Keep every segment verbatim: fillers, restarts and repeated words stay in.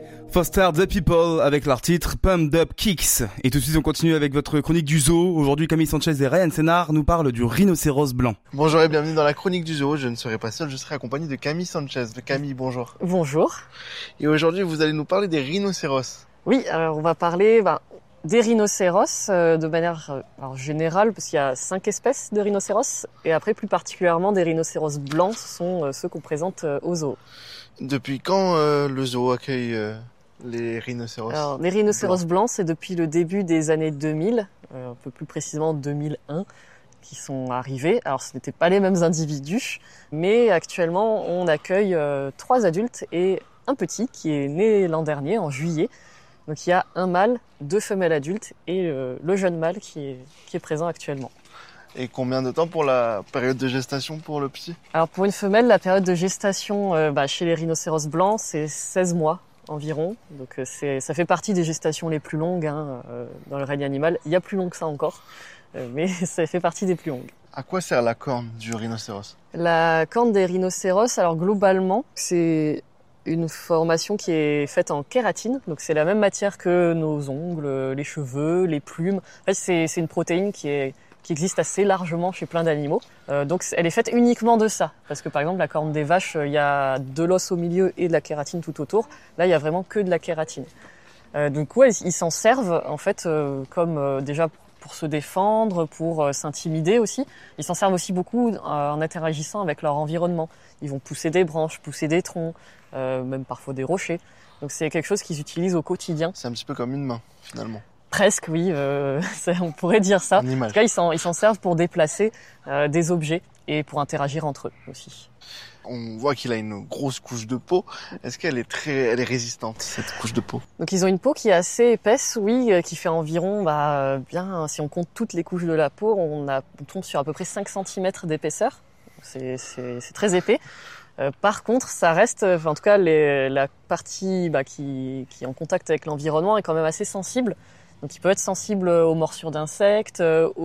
Foster the People avec leur titre Pumped Up Kicks. Et tout de suite on continue avec votre chronique du zoo. Aujourd'hui Camille Sanchez et Ryan Sénard nous parlent du rhinocéros blanc. Bonjour et bienvenue dans la chronique du zoo. Je ne serai pas seul, je serai accompagné de Camille Sanchez. Camille, bonjour. Bonjour. Et aujourd'hui vous allez nous parler des rhinocéros. Oui, alors on va parler ben, des rhinocéros euh, de manière euh, alors, générale, parce qu'il y a cinq espèces de rhinocéros, et après plus particulièrement des rhinocéros blancs, ce sont euh, ceux qu'on présente euh, au zoo. Depuis quand euh, le zoo accueille euh, les rhinocéros Alors, les rhinocéros blancs, blancs c'est depuis le début des années deux mille, euh, un peu plus précisément deux mille un, qui sont arrivés. Alors ce n'étaient pas les mêmes individus, mais actuellement on accueille euh, trois adultes et un petit qui est né l'an dernier, en juillet. Donc il y a un mâle, deux femelles adultes et euh, le jeune mâle qui est, qui est présent actuellement. Et combien de temps pour la période de gestation pour le petit ? Alors pour une femelle, la période de gestation euh, bah, chez les rhinocéros blancs, c'est seize mois environ. Donc euh, c'est, ça fait partie des gestations les plus longues hein, euh, dans le règne animal. Il y a plus long que ça encore, euh, mais ça fait partie des plus longues. À quoi sert la corne du rhinocéros ? La corne des rhinocéros, alors globalement, c'est une formation qui est faite en kératine, donc c'est la même matière que nos ongles, les cheveux, les plumes. En fait, c'est, c'est une protéine qui est qui existe assez largement chez plein d'animaux. Euh, donc elle est faite uniquement de ça, parce que par exemple la corne des vaches, il y a de l'os au milieu et de la kératine tout autour. Là, il y a vraiment que de la kératine. Euh, donc ouais, ils s'en servent en fait euh, comme euh, déjà pour se défendre, pour euh, s'intimider aussi. Ils s'en servent aussi beaucoup euh, en interagissant avec leur environnement. Ils vont pousser des branches, pousser des troncs, euh, même parfois des rochers. Donc c'est quelque chose qu'ils utilisent au quotidien. C'est un petit peu comme une main, finalement. Presque, oui, euh, on pourrait dire ça. En tout cas, ils s'en, ils s'en servent pour déplacer euh, des objets et pour interagir entre eux aussi. On voit qu'il a une grosse couche de peau. Est-ce qu'elle est très, elle est résistante, cette couche de peau ? Donc ils ont une peau qui est assez épaisse, oui, qui fait environ, bah, bien, si on compte toutes les couches de la peau, on, a, on tombe sur à peu près cinq centimètres d'épaisseur. C'est, c'est, c'est très épais. Euh, par contre, ça reste, enfin, en tout cas, les, la partie bah, qui, qui est en contact avec l'environnement est quand même assez sensible. Donc, il peut être sensible aux morsures d'insectes,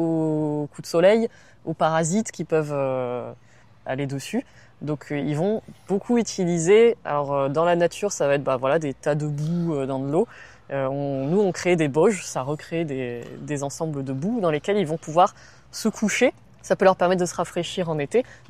aux coups de soleil, aux parasites qui peuvent euh, aller dessus. Donc, euh, ils vont beaucoup utiliser. Alors, euh, dans la nature, ça va être bah, voilà, des tas de boue euh, dans de l'eau. Euh, on, nous, on crée des boges, ça recrée des, des ensembles de boue dans lesquels ils vont pouvoir se coucher. Ça peut leur permettre de se rafraîchir en été.